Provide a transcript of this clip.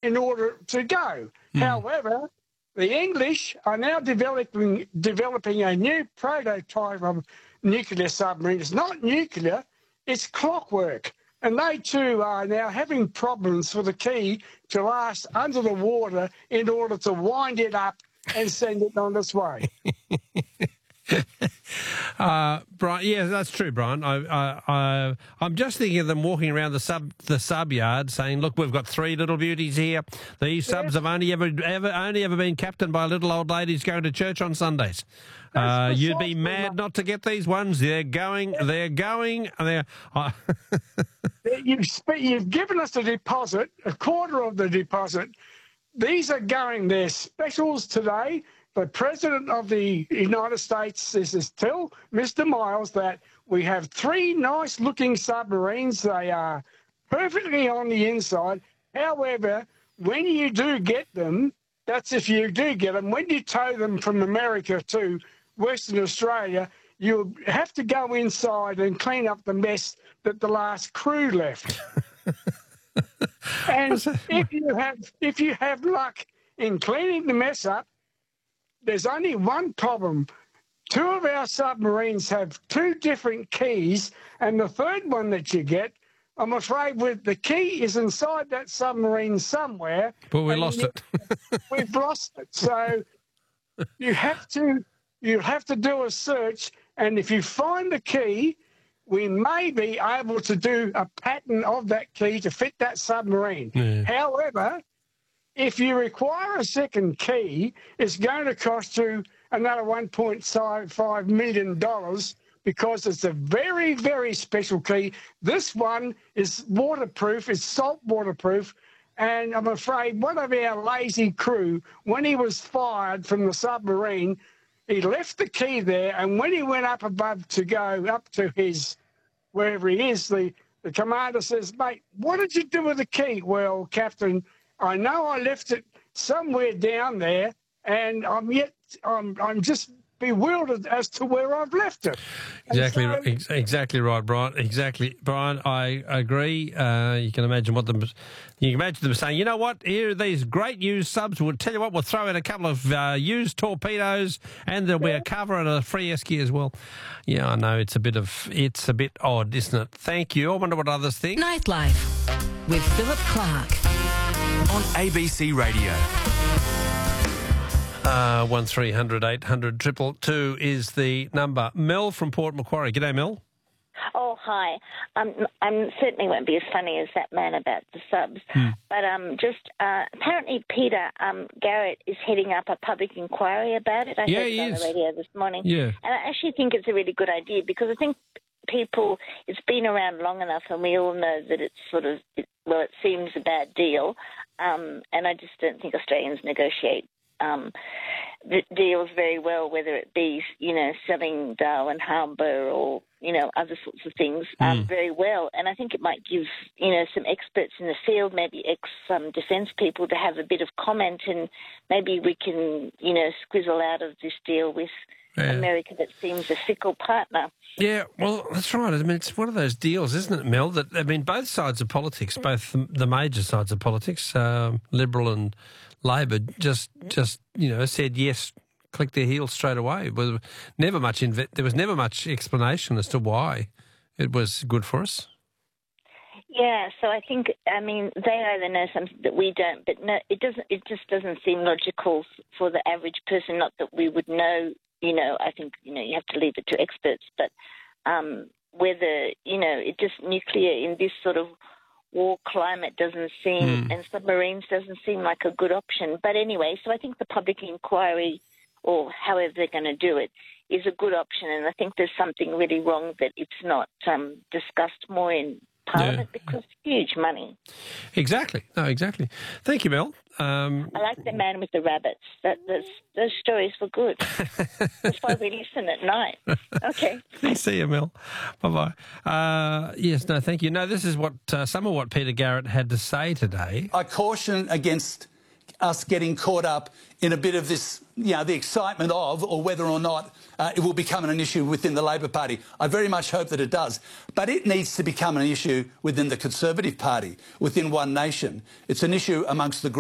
in order to go. However, the English are now developing a new prototype of nuclear submarine. It's not nuclear, it's clockwork. And they too are now having problems for the key to last under the water in order to wind it up and send it on its way. Brian, yeah, that's true, Brian. I'm just thinking of them walking around the sub yard saying, "Look, we've got three little beauties here. These subs have only ever been captained by little old ladies going to church on Sundays. You'd be mad not to get these ones. They're going. You've given us a deposit, a quarter of the deposit. These are going. They're specials today." The President of the United States is tell Mr. Miles that we have three nice-looking submarines. They are perfectly on the inside. However, when you do get them, that's if you do get them, when you tow them from America to Western Australia, you have to go inside and clean up the mess that the last crew left. And if you have luck in cleaning the mess up, there's only one problem. Two of our submarines have two different keys, and the third one that you get, I'm afraid the key is inside that submarine somewhere. But we lost it. We've lost it. So you have to do a search, and if you find the key, we may be able to do a pattern of that key to fit that submarine. Yeah. However, if you require a second key, it's going to cost you another $1.5 million because it's a very, very special key. This one is waterproof, it's salt waterproof, and I'm afraid one of our lazy crew, when he was fired from the submarine, he left the key there, and when he went up above to go up to his, wherever he is, the commander says, "Mate, what did you do with the key?" "Well, Captain, I know I left it somewhere down there, and I'm just bewildered as to where I've left it." Exactly right, Brian. Exactly, Brian. I agree. You can imagine them saying, "You know what? Here are these great used subs. We'll tell you what. We'll throw in a couple of used torpedoes, and there'll be a cover and a free esky as well." Yeah, I know it's a bit odd, isn't it? Thank you. I wonder what others think. Nightlife with Philip Clark on ABC Radio. 1300 800 222 is the number. Mel from Port Macquarie. G'day, Mel. Oh, hi. I certainly won't be as funny as that man about the subs. But apparently Peter Garrett is heading up a public inquiry about it. I heard it on the radio this morning. Yeah. And I actually think it's a really good idea because I think it's been around long enough and we all know that it's it seems a bad deal. And I just don't think Australians negotiate deals very well, whether it be, selling Darwin Harbour or, other sorts of things very well. And I think it might give, some experts in the field, maybe defence people to have a bit of comment and maybe we can, squizzle out of this deal with America that seems a fickle partner. Yeah, well, that's right. I mean, it's one of those deals, isn't it, Mel, that, both sides of politics, both the major sides of politics, Liberal and Labor, just said yes, click their heels straight away. There was never much explanation as to why it was good for us. Yeah, so I think, they either know something that we don't, but no, it just doesn't seem logical for the average person, not that we would know. I think, you have to leave it to experts, but whether, nuclear in this sort of war climate doesn't seem, and submarines doesn't seem like a good option. But anyway, so I think the public inquiry, or however they're going to do it, is a good option, and I think there's something really wrong that it's not discussed more in Parliament because it's huge money. Exactly. No, exactly. Thank you, Mel. I like the man with the rabbits. Those stories were good. That's why we listen at night. Okay. See you, Mel. Bye-bye. Yes, no, thank you. No, this is some of what Peter Garrett had to say today. I caution against us getting caught up in a bit of this, the excitement of, or whether or not it will become an issue within the Labor Party. I very much hope that it does. But it needs to become an issue within the Conservative Party, within One Nation. It's an issue amongst the